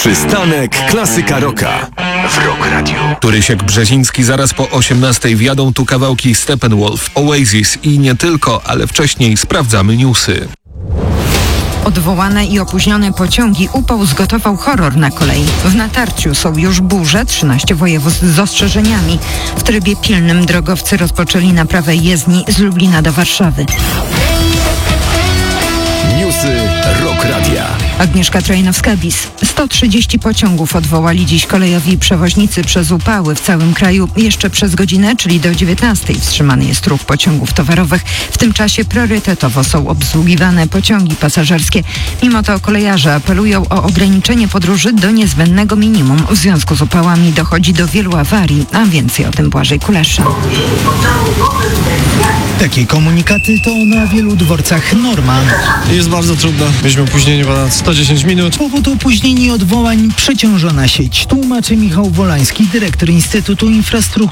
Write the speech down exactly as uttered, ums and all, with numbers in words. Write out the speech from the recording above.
Przystanek Klasyka Rocka w Rock Radio. Turysiek Brzeziński, zaraz po osiemnastej wjadą tu kawałki Steppenwolf, Oasis i nie tylko, ale wcześniej sprawdzamy newsy. Odwołane i opóźnione pociągi, upał zgotował horror na kolei. W natarciu są już burze, trzynaście województw z ostrzeżeniami. W trybie pilnym drogowcy rozpoczęli naprawę jezdni z Lublina do Warszawy. Newsy Rock Radia. Agnieszka Trajnowska-Bis. sto trzydzieści pociągów odwołali dziś kolejowi przewoźnicy przez upały w całym kraju. Jeszcze przez godzinę, czyli do dziewiętnastej, wstrzymany jest ruch pociągów towarowych. W tym czasie priorytetowo są obsługiwane pociągi pasażerskie. Mimo to kolejarze apelują o ograniczenie podróży do niezbędnego minimum. W związku z upałami dochodzi do wielu awarii, a więcej o tym Błażej Kulesza. Takie komunikaty to na wielu dworcach norma. Jest bardzo trudno. Mieliśmy opóźnienie ponad sto dziesięć minut. Powód opóźnień i odwołań przeciążona sieć. Tłumaczy Michał Wolański, dyrektor Instytutu Infrastruktury